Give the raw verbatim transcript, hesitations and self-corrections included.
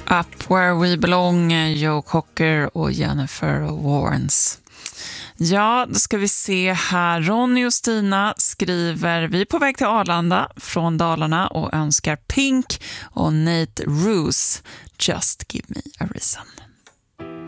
Up Where We Belong, Joe Cocker och Jennifer Warnes. Ja, då ska vi se här. Ronny och Stina skriver: vi är på väg till Arlanda från Dalarna och önskar Pink och Nate Roos Just Give Me a Reason.